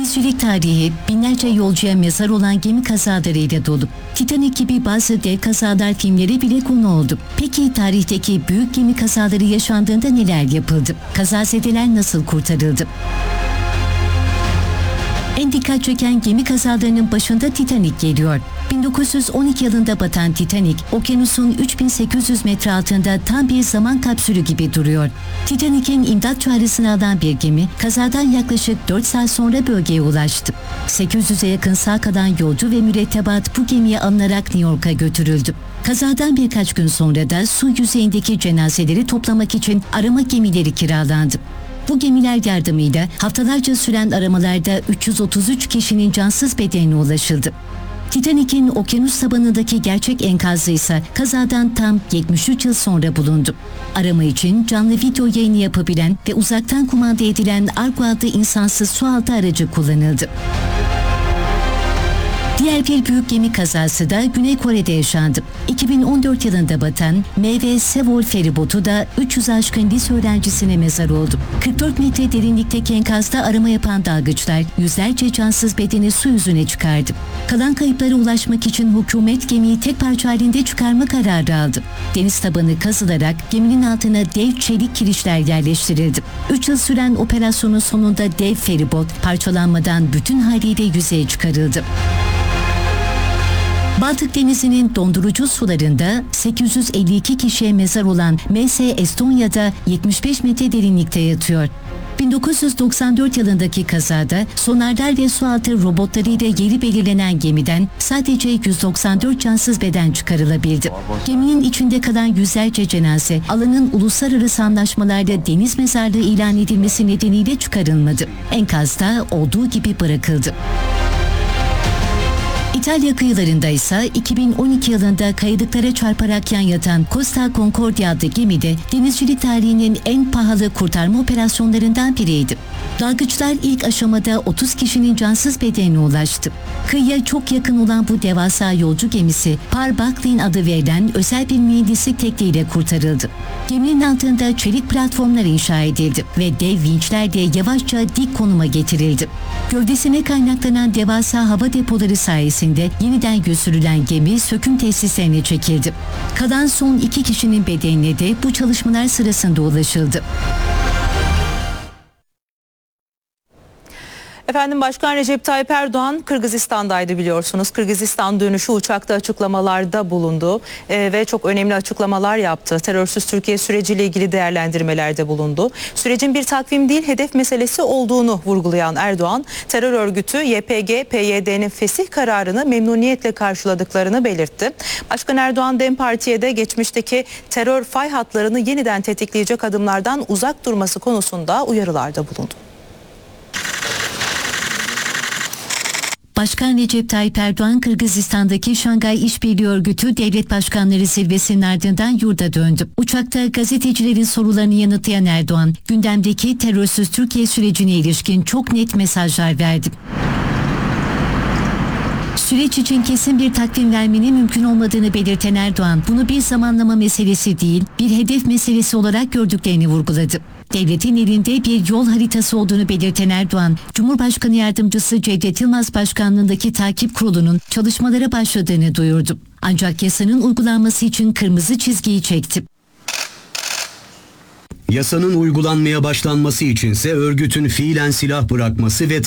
Denizcilik tarihi binlerce yolcuya mezar olan gemi kazalarıyla dolu. Titanic gibi bazı dev kazalar filmleri bile konu oldu. Peki tarihteki büyük gemi kazaları yaşandığında neler yapıldı? Kazazedeler nasıl kurtarıldı? En dikkat çeken gemi kazalarının başında Titanic geliyor. 1912 yılında batan Titanic, okyanusun 3800 metre altında tam bir zaman kapsülü gibi duruyor. Titanic'in imdat çağrısını alan bir gemi, kazadan yaklaşık 4 saat sonra bölgeye ulaştı. 800'e yakın sağ kalan yolcu ve mürettebat bu gemiye alınarak New York'a götürüldü. Kazadan birkaç gün sonra da su yüzeyindeki cenazeleri toplamak için arama gemileri kiralandı. Bu gemiler yardımıyla haftalarca süren aramalarda 333 kişinin cansız bedenine ulaşıldı. Titanic'in okyanus tabanındaki gerçek enkazı ise kazadan tam 73 yıl sonra bulundu. Arama için canlı video yayını yapabilen ve uzaktan kumanda edilen Argo adlı insansız sualtı aracı kullanıldı. Diğer bir büyük gemi kazası da Güney Kore'de yaşandı. 2014 yılında batan MV Sewol feribotu da 300 aşkın lise öğrencisine mezar oldu. 44 metre derinlikteki enkazda arama yapan dalgıçlar yüzlerce cansız bedeni su yüzüne çıkardı. Kalan kayıplara ulaşmak için hükümet gemiyi tek parça halinde çıkarma kararı aldı. Deniz tabanı kazılarak geminin altına dev çelik kirişler yerleştirildi. 3 yıl süren operasyonun sonunda dev feribot parçalanmadan bütün haliyle yüzeye çıkarıldı. Baltık Denizi'nin dondurucu sularında 852 kişiye mezar olan MS Estonya'da 75 metre derinlikte yatıyor. 1994 yılındaki kazada sonarlar ve sualtı robotlarıyla yeri belirlenen gemiden sadece 194 cansız beden çıkarılabildi. Geminin içinde kalan yüzlerce cenaze alanın uluslararası anlaşmalarda deniz mezarlığı ilan edilmesi nedeniyle çıkarılmadı. Enkazda olduğu gibi bırakıldı. İtalya kıyılarında ise 2012 yılında kayalıklara çarparak yan yatan Costa Concordia adlı gemide denizcilik tarihinin en pahalı kurtarma operasyonlarından biriydi. Dalgıçlar ilk aşamada 30 kişinin cansız bedenine ulaştı. Kıyıya çok yakın olan bu devasa yolcu gemisi Par Bucklin adı verilen özel bir mühendislik tekniğiyle kurtarıldı. Geminin altında çelik platformlar inşa edildi ve dev vinçlerle yavaşça dik konuma getirildi. Gövdesine kaynaklanan devasa hava depoları sayesinde yeniden götürülen gemi söküm tesislerine çekildi. Kalan son 2 kişinin bedenine de bu çalışmalar sırasında ulaşıldı. Efendim Başkan Recep Tayyip Erdoğan Kırgızistan'daydı biliyorsunuz. Kırgızistan dönüşü uçakta açıklamalarda bulundu ve çok önemli açıklamalar yaptı. Terörsüz Türkiye süreciyle ilgili değerlendirmelerde bulundu. Sürecin bir takvim değil hedef meselesi olduğunu vurgulayan Erdoğan, terör örgütü YPG, PYD'nin fesih kararını memnuniyetle karşıladıklarını belirtti. Başkan Erdoğan DEM Parti'ye de geçmişteki terör fay hatlarını yeniden tetikleyecek adımlardan uzak durması konusunda uyarılarda bulundu. Başkan Recep Tayyip Erdoğan, Kırgızistan'daki Şangay İşbirliği Örgütü Devlet Başkanları Zirvesi'nin ardından yurda döndü. Uçakta gazetecilerin sorularını yanıtlayan Erdoğan, gündemdeki terörsüz Türkiye sürecine ilişkin çok net mesajlar verdi. Süreç için kesin bir takvim vermenin mümkün olmadığını belirten Erdoğan, bunu bir zamanlama meselesi değil, bir hedef meselesi olarak gördüklerini vurguladı. Devletin elinde bir yol haritası olduğunu belirten Erdoğan, Cumhurbaşkanı Yardımcısı Cevdet Yılmaz Başkanlığındaki takip kurulunun çalışmalara başladığını duyurdu. Ancak yasanın uygulanması için kırmızı çizgiyi çekti. Yasanın uygulanmaya başlanması içinse örgütün fiilen silah bırakması ve